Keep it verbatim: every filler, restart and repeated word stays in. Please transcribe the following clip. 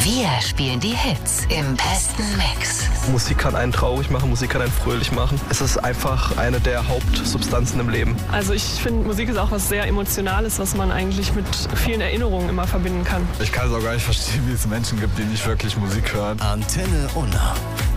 Wir spielen die Hits im besten Mix. Musik kann einen traurig machen, Musik kann einen fröhlich machen. Es ist einfach eine der Hauptsubstanzen im Leben. Also ich finde, Musik ist auch was sehr Emotionales, was man eigentlich mit vielen Erinnerungen immer verbinden kann. Ich kann es auch gar nicht verstehen, wie es Menschen gibt, die nicht wirklich Musik hören. Antenne Unna.